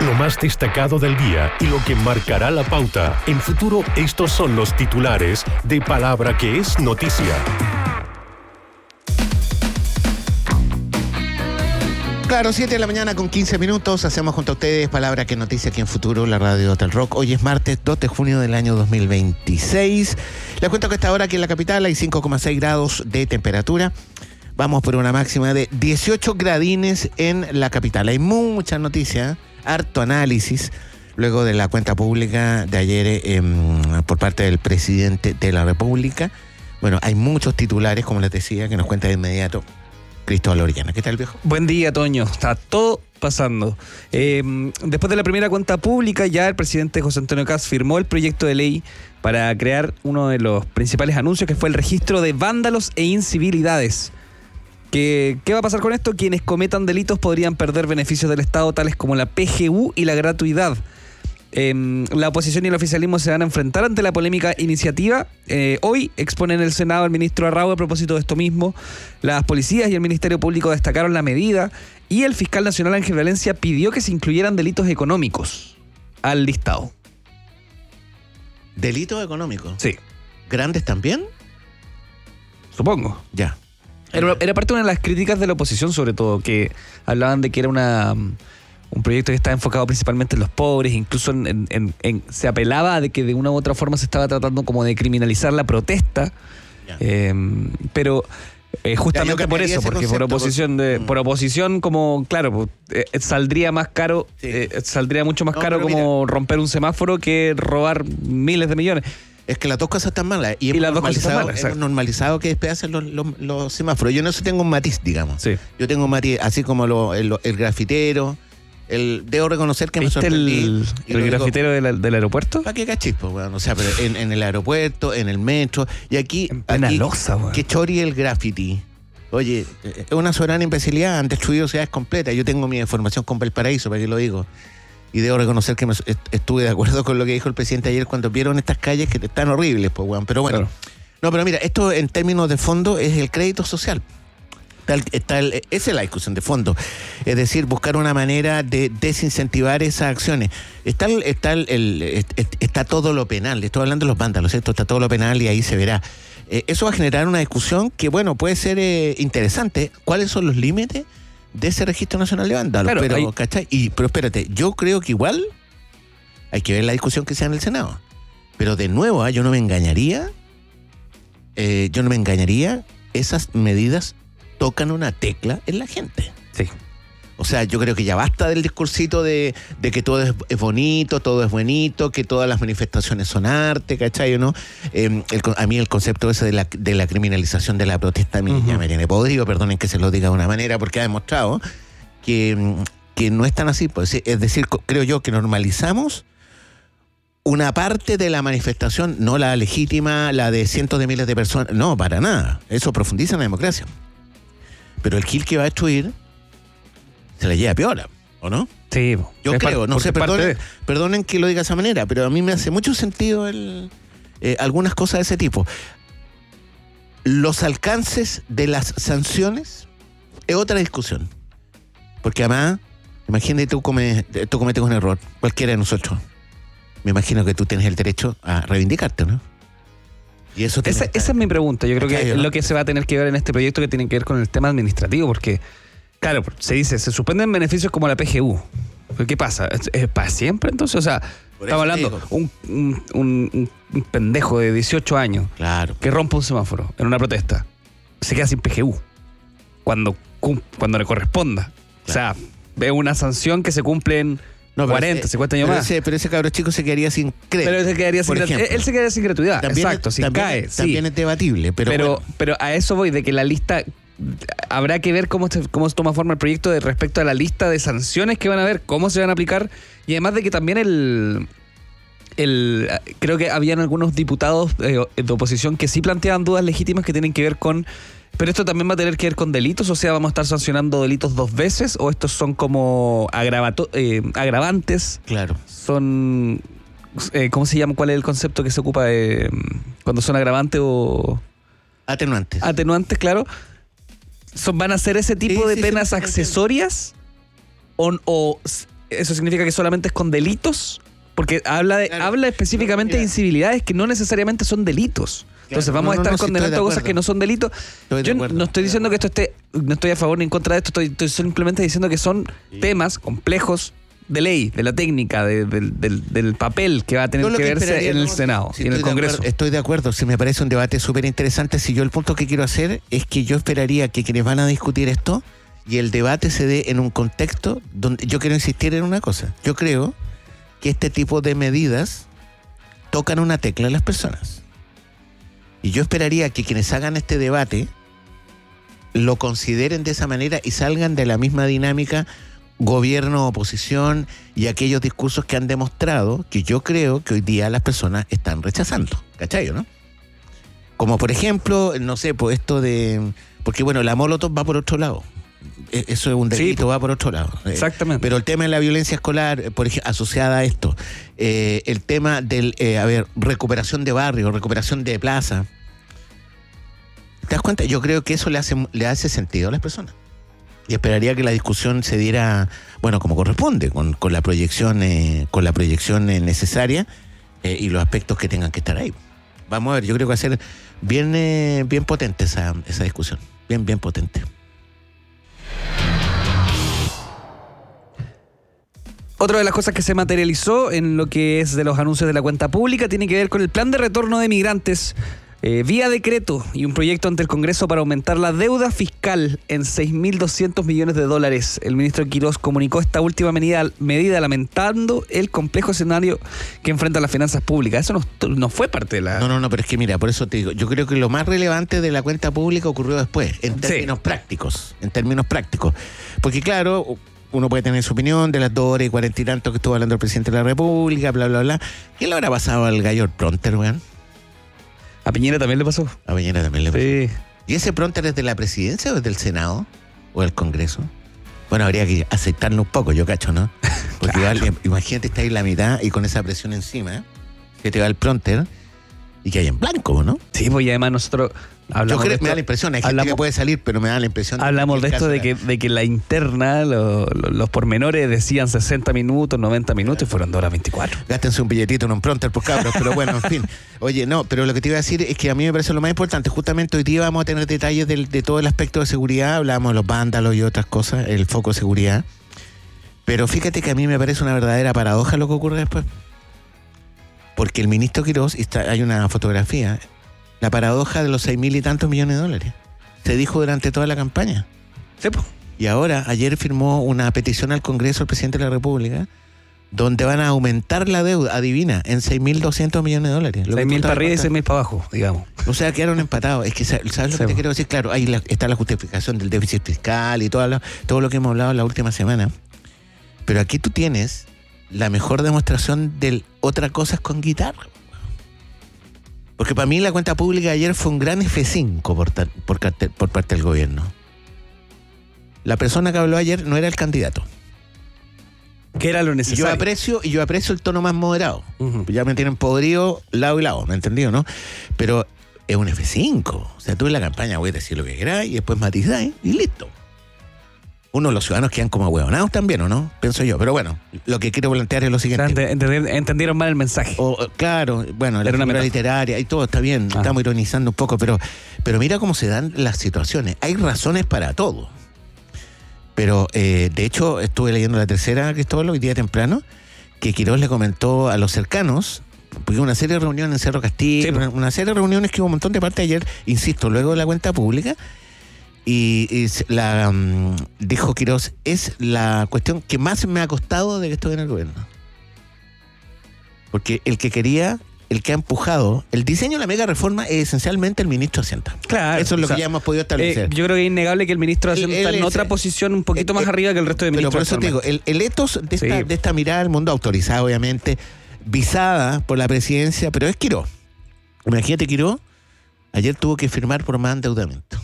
lo más destacado del día y lo que marcará la pauta. En Futuro, estos son los titulares de Palabra que es noticia. Claro, 7 de la mañana con 15 minutos. Hacemos junto a ustedes Palabra que noticia aquí en Futuro, la radio Hotel Rock. Hoy es martes 2 de junio del año 2026. Les cuento que a esta hora aquí en la capital hay 5,6 grados de temperatura. Vamos por una máxima de 18 gradines en la capital. Hay muchas noticias, harto análisis, luego de la cuenta pública de ayer por parte del presidente de la República. Bueno, hay muchos titulares, como les decía, que nos cuenta de inmediato Cristóbal Orellana. ¿Qué tal, viejo? Buen día, Toño. Está todo pasando. Después de la primera cuenta pública, ya el presidente José Antonio Kast firmó el proyecto de ley para crear uno de los principales anuncios, que fue el registro de vándalos e incivilidades. ¿Qué va a pasar con esto? Quienes cometan delitos podrían perder beneficios del Estado, tales como la PGU y la gratuidad. La oposición y el oficialismo se van a enfrentar ante la polémica iniciativa. Hoy expone en el Senado el ministro Arrau a propósito de esto mismo. Las policías y el Ministerio Público destacaron la medida y el fiscal nacional Ángel Valencia pidió que se incluyeran delitos económicos al listado. ¿Delitos económicos? Sí. ¿Grandes también? Supongo. Ya. Era parte de una de las críticas de la oposición, sobre todo, que hablaban de que era un proyecto que estaba enfocado principalmente en los pobres, incluso se apelaba de que de una u otra forma se estaba tratando como de criminalizar la protesta, pero justamente por eso, porque por oposición como, claro, saldría más caro, saldría mucho más caro como romper un semáforo que robar miles de millones. Es que las dos cosas están malas. Y las dos cosas están malas, hemos normalizado que despedacen los semáforos. Yo en eso tengo un matiz, digamos. Sí. Yo tengo un matiz, así como el grafitero. Debo reconocer que me sorprendí. ¿El grafitero del aeropuerto? ¿Para qué cachispo, weón? O sea, pero en el aeropuerto, en el metro. Y aquí. En plena loza, weón. Que chori el graffiti. Oye, es una soberana imbecilidad. Han destruido ciudades completas. Yo tengo mi información con Valparaíso, ¿para qué lo digo? Y debo reconocer que estuve de acuerdo con lo que dijo el presidente ayer cuando vieron estas calles que están horribles, pues, weón. Pero bueno. Claro. No, pero mira, esto en términos de fondo es el crédito social. Esa es la discusión de fondo. Es decir, buscar una manera de desincentivar esas acciones. Está todo lo penal. Estoy hablando de los vándalos, ¿cierto? Está todo lo penal y ahí se verá. Eso va a generar una discusión que, bueno, puede ser interesante. ¿Cuáles son los límites de ese registro nacional de vándalos? Claro, pero, ¿cachai? Pero espérate, yo creo que igual hay que ver la discusión que sea en el Senado. Pero de nuevo, yo no me engañaría. Esas medidas tocan una tecla en la gente. Sí. O sea, yo creo que ya basta del discursito de que todo es bonito, todo es buenito, que todas las manifestaciones son arte, ¿cachai o no? A mí el concepto ese de la criminalización de la protesta ya me tiene podrido, perdonen que se lo diga de una manera, porque ha demostrado que no es tan así. Pues, es decir, creo yo que normalizamos una parte de la manifestación, no la legítima, la de cientos de miles de personas, no, para nada. Eso profundiza en la democracia. Pero el Gil que va a destruir se la lleva piola, ¿o no? Sí. Yo creo, no sé, perdonen que lo diga de esa manera, pero a mí me hace mucho sentido algunas cosas de ese tipo. Los alcances de las sanciones es otra discusión. Porque además, imagínate tú cometes un error, cualquiera de nosotros. Me imagino que tú tienes el derecho a reivindicarte, ¿no? Y eso esa es mi pregunta. Yo creo que es lo que se va a tener que ver en este proyecto, que tiene que ver con el tema administrativo, porque, claro, se suspenden beneficios como la PGU. ¿Pero qué pasa? ¿Es para siempre entonces? O sea, estamos hablando un pendejo de 18 años, claro, que rompe un semáforo en una protesta, se queda sin PGU cuando le corresponda. Claro. O sea, es una sanción que se cumple en 40, 50 años más. Pero ese cabro chico se quedaría sin crédito. Pero él se quedaría sin gratuidad. También exacto, si cae. También es debatible. Pero a eso voy, de que la lista. Habrá que ver cómo se toma forma el proyecto respecto a la lista de sanciones que van a haber, cómo se van a aplicar. Y además de que también creo que habían algunos diputados de oposición que sí planteaban dudas legítimas que tienen que ver con. Pero esto también va a tener que ver con delitos, o sea, vamos a estar sancionando delitos 2 veces, o estos son como agravantes. Claro. Son, ¿cómo se llama? ¿Cuál es el concepto que se ocupa cuando son agravantes o...? Atenuantes. Atenuantes, claro. ¿Van a ser ese tipo de penas accesorias o ¿eso significa que solamente es con delitos? Porque habla específicamente de incivilidades que no necesariamente son delitos. Entonces vamos a estar condenando cosas que no son delitos. Yo no estoy diciendo que no estoy a favor ni en contra de esto, estoy simplemente diciendo que son temas complejos de ley, de la técnica, del papel que va a tener que verse en el Senado y en el Congreso. Estoy de acuerdo, sí, me parece un debate súper interesante. Si yo el punto que quiero hacer es que yo esperaría que quienes van a discutir esto y el debate se dé en un contexto donde yo quiero insistir en una cosa. Yo creo que este tipo de medidas tocan una tecla a las personas. Y yo esperaría que quienes hagan este debate lo consideren de esa manera y salgan de la misma dinámica gobierno, oposición y aquellos discursos que han demostrado que yo creo que hoy día las personas están rechazando. ¿Cachai, no? Como por ejemplo, no sé, pues esto de... Porque bueno, la Molotov va por otro lado. Eso es un delito, sí, va por otro lado. Exactamente. Pero el tema de la violencia escolar, por ejemplo, asociada a esto, el tema del, recuperación de barrios, recuperación de plaza. ¿Te das cuenta? Yo creo que eso le hace sentido a las personas. Y esperaría que la discusión se diera, bueno, como corresponde, con la proyección necesaria y los aspectos que tengan que estar ahí. Vamos a ver, yo creo que va a ser bien potente esa discusión. Bien potente. Otra de las cosas que se materializó en lo que es de los anuncios de la cuenta pública tiene que ver con el plan de retorno de migrantes vía decreto y un proyecto ante el Congreso para aumentar la deuda fiscal en $6.200 millones. El ministro Quirós comunicó esta última medida lamentando el complejo escenario que enfrentan las finanzas públicas. Eso no fue parte de la... No, pero es que mira, por eso te digo, yo creo que lo más relevante de la cuenta pública ocurrió después, en términos prácticos. Porque claro... Uno puede tener su opinión de las 2 horas y 40 y tanto que estuvo hablando el presidente de la República, bla, bla, bla. ¿Qué le habrá pasado al gallo Pronter, weón? A Piñera también le pasó. Sí. ¿Y ese Pronter es de la presidencia o es del Senado? ¿O del Congreso? Bueno, habría que aceptarlo un poco, yo cacho, ¿no? Porque claro. Imagínate estar ahí en la mitad y con esa presión encima, que te va el Pronter y que hay en blanco, ¿no? Sí, pues y además nosotros... Yo creo que me da la impresión, hay gente que puede salir, pero me da la impresión... Hablamos de esto de que la interna, los pormenores decían 60 minutos, 90 minutos y fueron 2 horas 24. Gástense un billetito en un Pronter, por cabros, pero bueno, en fin. Oye, no, pero lo que te iba a decir es que a mí me parece lo más importante. Justamente hoy día vamos a tener detalles de todo el aspecto de seguridad, hablamos de los vándalos y otras cosas, el foco de seguridad. Pero fíjate que a mí me parece una verdadera paradoja lo que ocurre después. Porque el ministro Quirós, hay una fotografía... La paradoja de los 6.000 y tantos millones de dólares. Se dijo durante toda la campaña. Sí, pues. Y ahora, ayer firmó una petición al Congreso el presidente de la República, donde van a aumentar la deuda, adivina, en 6.200 millones de dólares. 6.000 para arriba y 6.000 para abajo, digamos. O sea, quedaron empatados. Es que, ¿sabes lo que te quiero decir? Claro, ahí está la justificación del déficit fiscal y todo lo que hemos hablado la última semana. Pero aquí tú tienes la mejor demostración de otra cosa es con guitarra. Porque para mí la cuenta pública de ayer fue un gran F5 por parte del gobierno. La persona que habló ayer no era el candidato. Que era lo necesario. Y yo aprecio el tono más moderado. Uh-huh. Ya me tienen podrido lado y lado, ¿me entendido, no? Pero es un F5. O sea, tú en la campaña voy a decir lo que quieras y después matizáis y listo. Uno de los ciudadanos quedan como ahueonados también, ¿o no? Pienso yo. Pero bueno, lo que quiero plantear es lo siguiente. Entendieron mal el mensaje. Claro, bueno, la figura literaria y todo está bien. Estamos ironizando un poco, pero mira cómo se dan las situaciones. Hay razones para todo. Pero, de hecho, estuve leyendo la tercera, Cristóbal, hoy día temprano, que Quirós le comentó a los cercanos, porque una serie de reuniones en Cerro Castillo, sí, una serie de reuniones que hubo un montón de parte ayer, insisto, luego de la cuenta pública, y dijo Quirós, es la cuestión que más me ha costado de que estoy en el gobierno. Porque el que ha empujado el diseño de la mega reforma es esencialmente el ministro de Hacienda. Claro. Eso es lo que ya hemos podido establecer. Yo creo que es innegable que el ministro de Hacienda está en otra posición un poquito más arriba que el resto de ministros. Pero por eso te digo, el etos de esta mirada al mundo, autorizada obviamente, visada por la presidencia, pero es Quirós. Imagínate, Quirós ayer tuvo que firmar por más endeudamiento.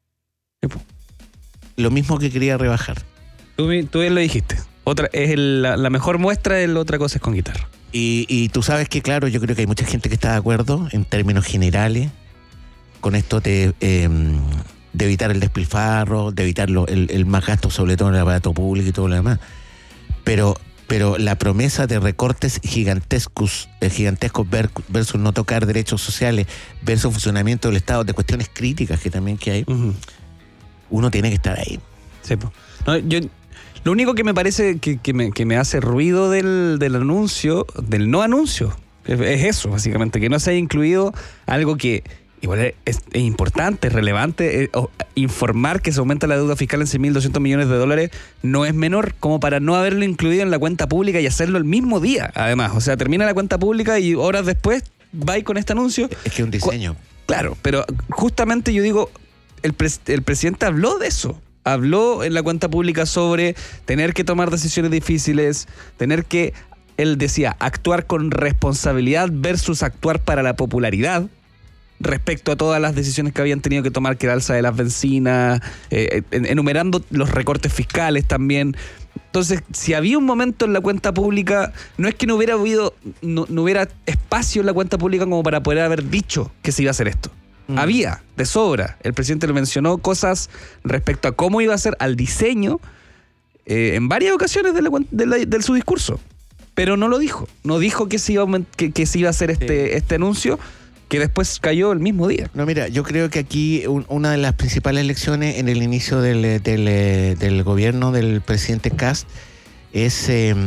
Lo mismo que quería rebajar. Tú bien lo dijiste. La mejor muestra de la otra cosa es con guitarra. Y tú sabes que, claro, yo creo que hay mucha gente que está de acuerdo en términos generales con esto de evitar el despilfarro, de evitar el más gasto, sobre todo en el aparato público y todo lo demás. Pero pero la promesa de recortes gigantescos versus no tocar derechos sociales, versus funcionamiento del Estado, de cuestiones críticas que también que hay, uno tiene que estar ahí. Sí, po. No, lo único que me parece que me hace ruido del anuncio, del no anuncio, es eso, básicamente, que no se haya incluido algo que igual es importante, es relevante. Informar que se aumenta la deuda fiscal en $100.200 millones no es menor, como para no haberlo incluido en la cuenta pública y hacerlo el mismo día, además. O sea, termina la cuenta pública y horas después va con este anuncio. Es que es un diseño. Claro, pero justamente yo digo, el presidente habló de eso. Habló en la cuenta pública sobre tener que tomar decisiones difíciles, tener que, él decía, actuar con responsabilidad versus actuar para la popularidad, respecto a todas las decisiones que habían tenido que tomar, que el alza de las bencinas, enumerando los recortes fiscales también. Entonces, si había un momento en la cuenta pública, no es que no hubiera espacio en la cuenta pública como para poder haber dicho que se iba a hacer esto. Había, de sobra. El presidente le mencionó cosas respecto a cómo iba a ser, al diseño, en varias ocasiones de su discurso. Pero no lo dijo. No dijo que se iba a hacer este anuncio, que después cayó el mismo día. No, mira, yo creo que aquí una de las principales lecciones en el inicio del gobierno del presidente Kast es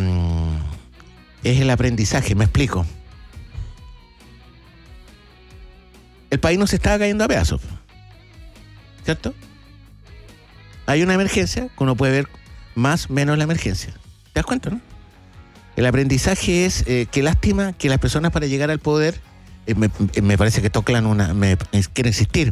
el aprendizaje. Me explico. El país no se estaba cayendo a pedazos, ¿cierto? Hay una emergencia que uno puede ver más o menos la emergencia. ¿Te das cuenta, no? El aprendizaje es qué lástima que las personas para llegar al poder me parece que quiero insistir.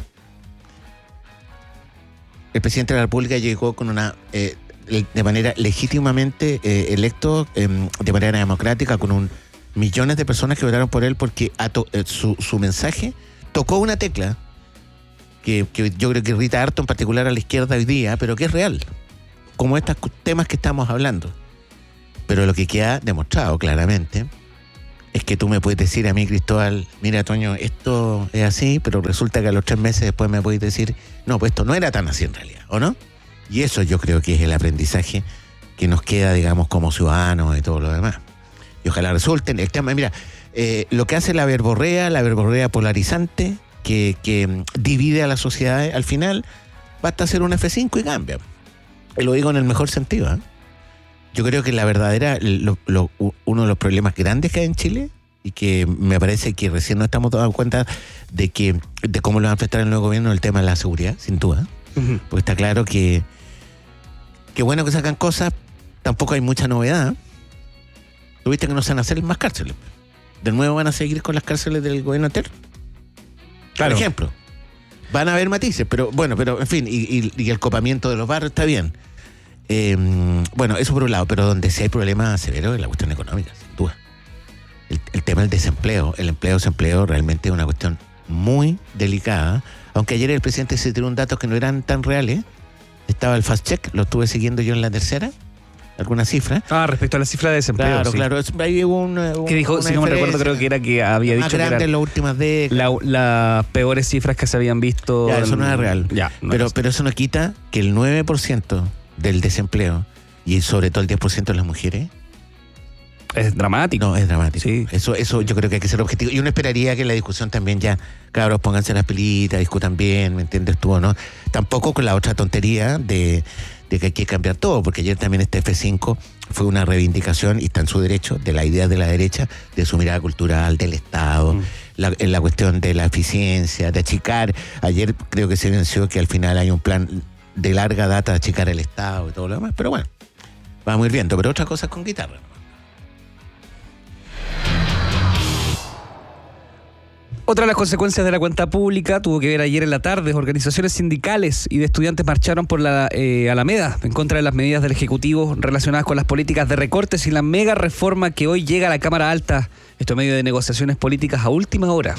El presidente de la República llegó con de manera legítimamente electo, de manera democrática, con millones de personas que votaron por él porque su mensaje tocó una tecla que yo creo que irrita harto, en particular a la izquierda hoy día, pero que es real, como estos temas que estamos hablando. Pero lo que queda demostrado claramente es que tú me puedes decir a mí, Cristóbal, mira, Toño, esto es así, pero resulta que a los 3 meses después me puedes decir, no, pues esto no era tan así en realidad, ¿o no? Y eso yo creo que es el aprendizaje que nos queda, digamos, como ciudadanos y todo lo demás. Y ojalá resulten. El tema, mira, lo que hace la verborrea polarizante, que divide a la sociedad, al final, basta hacer un F5 y cambia. Y lo digo en el mejor sentido, ¿eh? Yo creo que la verdadera, uno de los problemas grandes que hay en Chile, y que me parece que recién nos estamos dando cuenta de cómo lo va a enfrentar el nuevo gobierno, el tema de la seguridad, sin duda. Uh-huh. Porque está claro que bueno que sacan cosas, tampoco hay mucha novedad. ¿Tuviste que no se van a hacer más cárceles? ¿De nuevo van a seguir con las cárceles del gobierno anterior? Claro. Por ejemplo. Van a haber matices, pero en fin, y el copamiento de los barrios está bien. Bueno, eso por un lado, pero donde sí hay problemas severos es la cuestión económica, sin duda. El tema del desempleo, el empleo-desempleo realmente es una cuestión muy delicada, aunque ayer el presidente se tiró un dato que no eran tan reales. Estaba el fast check, lo estuve siguiendo yo en La Tercera, alguna cifra. Respecto a la cifra de desempleo. Claro, ahí hubo que dijo, si no me recuerdo, creo que era que había dicho más grande que en las últimas décadas. Las peores cifras que se habían visto. Ya, eso no es real. Ya, pero eso no quita que el 9% del desempleo, y sobre todo el 10% de las mujeres, es dramático. No, es dramático. Sí. Eso yo creo que hay que ser objetivo. Y uno esperaría que en la discusión también ya, cabros, pónganse las pilitas, discutan bien, ¿me entiendes tú o no? Tampoco con la otra tontería de que hay que cambiar todo, porque ayer también este F5 fue una reivindicación, y está en su derecho, de la idea de la derecha, de su mirada cultural, del Estado, en la cuestión de la eficiencia, de achicar. Ayer creo que se venció que al final hay un plan de larga data de achicar el Estado y todo lo demás, pero bueno, vamos a ir viendo, pero otra cosa es con guitarra. Otra de las consecuencias de la cuenta pública tuvo que ver ayer en la tarde. Organizaciones sindicales y de estudiantes marcharon por la Alameda en contra de las medidas del Ejecutivo relacionadas con las políticas de recortes y la mega reforma que hoy llega a la Cámara Alta. Esto en medio de negociaciones políticas a última hora.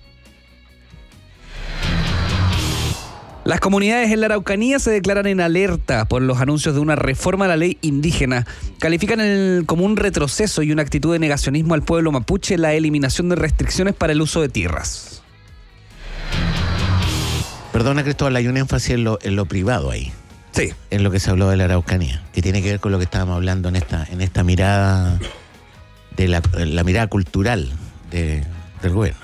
Las comunidades en la Araucanía se declaran en alerta por los anuncios de una reforma a la ley indígena. Califican como un retroceso y una actitud de negacionismo al pueblo mapuche la eliminación de restricciones para el uso de tierras. Perdona, Cristóbal, hay un énfasis en lo privado ahí. Sí. en lo que se habló de la Araucanía, que tiene que ver con lo que estábamos hablando en esta mirada de la mirada cultural del gobierno.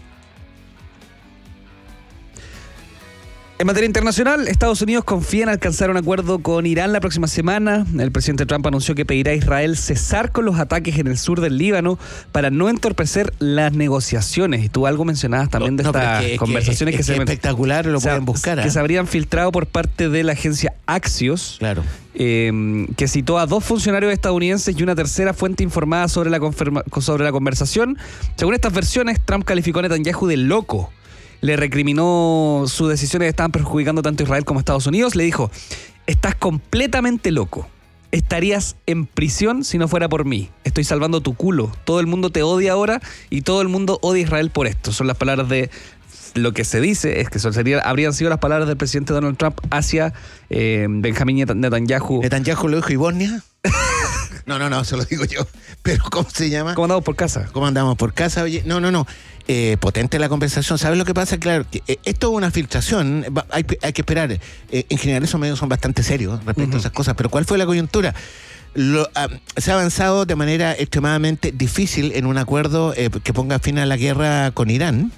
En materia internacional, Estados Unidos confía en alcanzar un acuerdo con Irán la próxima semana. El presidente Trump anunció que pedirá a Israel cesar con los ataques en el sur del Líbano para no entorpecer las negociaciones. Y tú algo mencionabas también de estas conversaciones que se espectacular, lo pueden buscar. Que se habrían filtrado por parte de la agencia Axios. Claro. Que citó a 2 funcionarios estadounidenses y una tercera fuente informada sobre la conversación. Según estas versiones, Trump calificó a Netanyahu de loco. Le recriminó sus decisiones que estaban perjudicando tanto a Israel como a Estados Unidos. Le dijo, estás completamente loco. Estarías en prisión si no fuera por mí. Estoy salvando tu culo. Todo el mundo te odia ahora y todo el mundo odia a Israel por esto. Son las palabras de... Lo que se dice es que habrían sido las palabras del presidente Donald Trump hacia Benjamín Netanyahu. ¿Netanyahu lo dijo y Bosnia? No, se lo digo yo. Pero ¿cómo se llama? ¿Cómo andamos por casa? ¿Cómo andamos por casa? Oye, no. Potente la conversación. ¿Sabes lo que pasa? Claro, que esto es una filtración. Hay que esperar. En general esos medios son bastante serios respecto a esas cosas. Pero ¿cuál fue la coyuntura? Se ha avanzado de manera extremadamente difícil en un acuerdo que ponga fin a la guerra con Irán.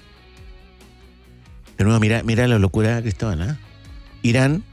De nuevo, mira la locura, Cristóbal, ¿eh? Irán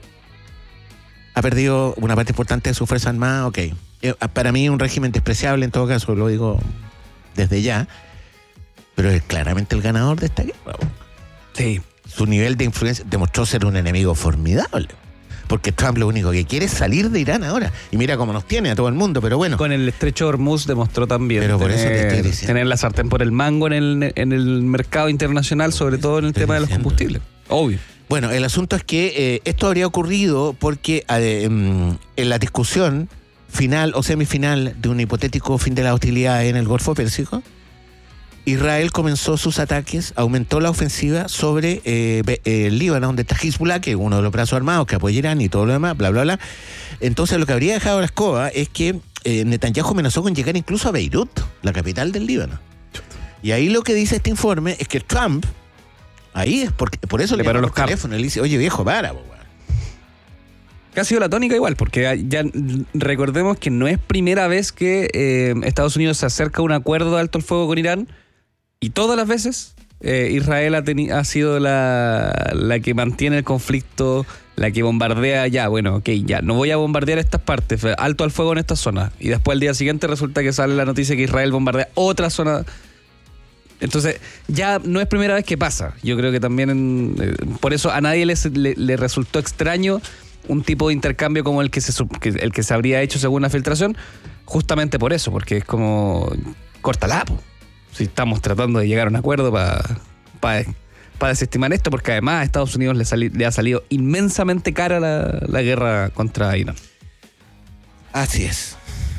ha perdido una parte importante de su fuerza armada, ok. Para mí un régimen despreciable, en todo caso, lo digo desde ya, pero es claramente el ganador de esta guerra. Sí. Su nivel de influencia demostró ser un enemigo formidable, porque Trump lo único que quiere es salir de Irán ahora. Y mira cómo nos tiene a todo el mundo, pero bueno. Con el estrecho de Hormuz demostró también pero por eso te estoy diciendo. Tener la sartén por el mango en el mercado internacional, sobre todo en el tema de los combustibles. Obvio. Bueno, el asunto es que esto habría ocurrido porque en la discusión final o semifinal de un hipotético fin de la hostilidad en el Golfo Pérsico, Israel comenzó sus ataques, aumentó la ofensiva sobre el Líbano, donde está Hezbollah, que es uno de los brazos armados que apoya Irán y todo lo demás, bla, bla, bla. Entonces lo que habría dejado la escoba es que Netanyahu amenazó con llegar incluso a Beirut, la capital del Líbano. Y ahí lo que dice este informe es que Trump, ahí es porque por eso le paró los teléfonos, le dice, oye viejo, para, Que ha sido la tónica igual, porque ya recordemos que no es primera vez que Estados Unidos se acerca a un acuerdo de alto el fuego con Irán, y todas las veces Israel ha sido la que mantiene el conflicto, la que bombardea, no voy a bombardear estas partes, alto al fuego en esta zona, y después al día siguiente resulta que sale la noticia que Israel bombardea otra zona. Entonces, ya no es primera vez que pasa. Yo creo que también, por eso a nadie le resultó extraño un tipo de intercambio como el que se habría hecho según la filtración, justamente por eso, porque es como, córtala, po. Si estamos tratando de llegar a un acuerdo para desestimar esto, porque además a Estados Unidos le ha salido inmensamente cara la guerra contra Irán. Así es.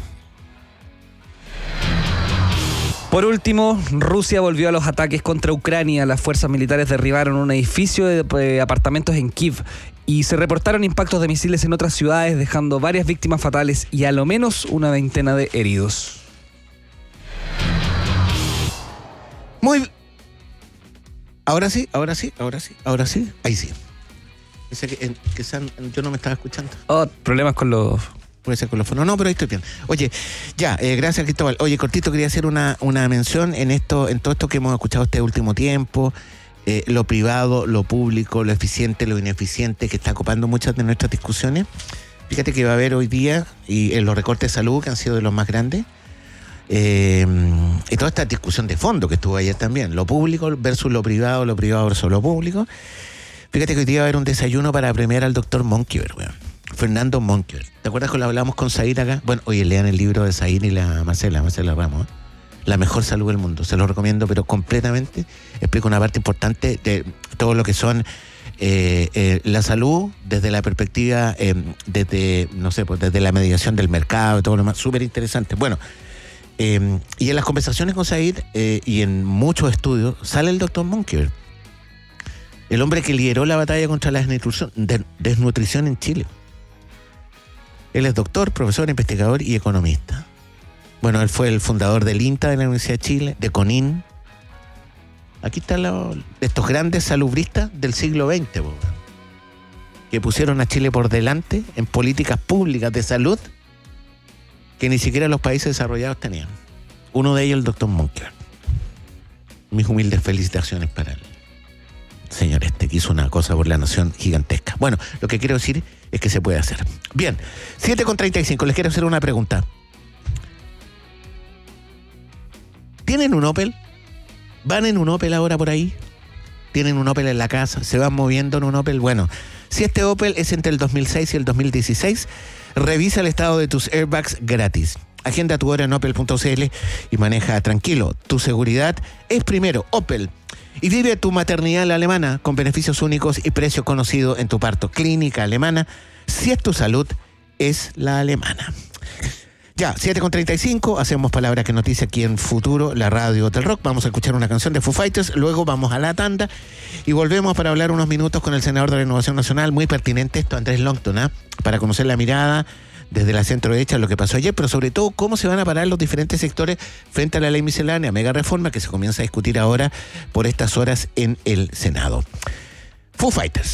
Por último, Rusia volvió a los ataques contra Ucrania. Las fuerzas militares derribaron un edificio de apartamentos en Kiev y se reportaron impactos de misiles en otras ciudades, dejando varias víctimas fatales y a lo menos una veintena de heridos. Ahora sí. Ahí sí. Yo no me estaba escuchando. Problemas con los... Puede ser con los fonos. No, pero ahí estoy bien. Oye, gracias, Cristóbal. Oye, cortito, quería hacer una mención en todo esto que hemos escuchado este último tiempo, lo privado, lo público, lo eficiente, lo ineficiente, que está ocupando muchas de nuestras discusiones. Fíjate que va a haber hoy día, y en los recortes de salud, que han sido de los más grandes, y toda esta discusión de fondo que estuvo ayer también, lo público versus lo privado versus lo público. Fíjate que hoy día va a haber un desayuno para premiar al doctor Monkever, weón. Fernando Monkever. ¿Te acuerdas cuando hablamos con Said acá? Bueno, oye, lean el libro de Said y la Marcela Ramos, La mejor salud del mundo. Se lo recomiendo, pero completamente. Explica una parte importante de todo lo que son la salud desde la perspectiva, desde la mediación del mercado y todo lo demás. Súper interesante. Bueno, y en las conversaciones con Said y en muchos estudios sale el doctor Monkever. El hombre que lideró la batalla contra la desnutrición en Chile. Él es doctor, profesor, investigador y economista. Bueno, él fue el fundador del INTA de la Universidad de Chile, de CONIN. Aquí están estos grandes salubristas del siglo XX. que pusieron a Chile por delante en políticas públicas de salud que ni siquiera los países desarrollados tenían. Uno de ellos, el doctor Monker. Mis humildes felicitaciones para él. Señor que hizo una cosa por la nación gigantesca. Bueno, lo que quiero decir es que se puede hacer. Bien, 7:35, les quiero hacer una pregunta. ¿Tienen un Opel? ¿Van en un Opel ahora por ahí? ¿Tienen un Opel en la casa? ¿Se van moviendo en un Opel? Bueno, si este Opel es entre el 2006 y el 2016, revisa el estado de tus airbags gratis. Agenda tu hora en opel.cl y maneja tranquilo. Tu seguridad es primero. Opel. Y vive tu maternidad alemana con beneficios únicos y precio conocido en tu parto. Clínica Alemana. Si es tu salud, es la alemana. Ya, 7:35, hacemos Palabra que Noticia aquí en Futuro, la radio del rock. Vamos a escuchar una canción de Foo Fighters, luego vamos a la tanda y volvemos para hablar unos minutos con el senador de Renovación Nacional. Muy pertinente esto, Andrés Longton, para conocer la mirada desde la centro derecha lo que pasó ayer, pero sobre todo cómo se van a parar los diferentes sectores frente a la ley miscelánea, mega reforma que se comienza a discutir ahora por estas horas en el Senado. Foo Fighters.